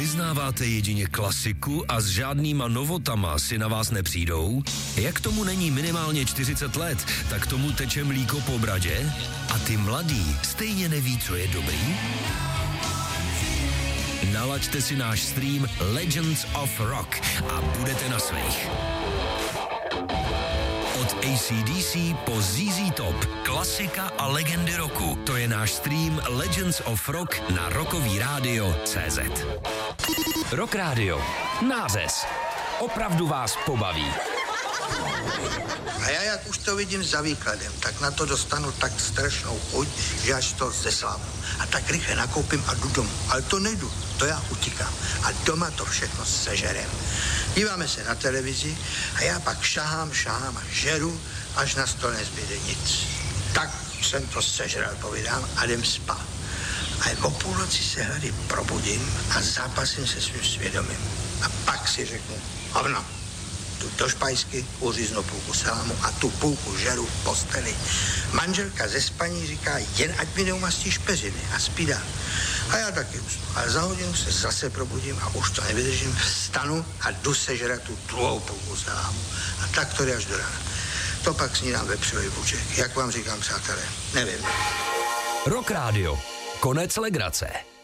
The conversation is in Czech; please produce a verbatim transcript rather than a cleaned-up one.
Vyznáváte jedině klasiku a s žádnýma novotama si na vás nepřijdou? Jak tomu není minimálně čtyřicet let, tak tomu teče mlíko po bradě? A ty mladí stejně neví, co je dobrý? Nalaďte si náš stream Legends of Rock a budete na svých. Od A C D C po Z Z Top, klasika a legendy roku. To je náš stream Legends of Rock na Rockový rádio tečka cé zet. Rock Radio. Nářez. Opravdu vás pobaví. A já, jak už to vidím za výkladem, tak na to dostanu tak strašnou chuť, že až to zeslávu. A tak rychle nakoupím a jdu domů. Ale to nejdu, to já utíkám. A doma to všechno sežerem. Díváme se na televizi a já pak šahám, šahám a žeru, až na stole nezbyde nic. Tak jsem to sežral, povídám, a jdem spát. A o půlnoci se hlady probudím a zápasím se svým svědomím. A pak si řeknu, hovno, tu do špajsky uříznu půlku salámu a tu půlku žeru v posteli. Manželka ze spaní říká, jen ať mi neumastíš peřiny a spí dál. A já taky usnu. Ale za hodinu se zase probudím a už to nevydržím, vstanu a jdu sežrat tu druhou půlku salámu. A tak to jde až do rána. To pak snídám vepřový buček. Jak vám říkám, přátelé, nevím. Rock Radio. Konec legrace.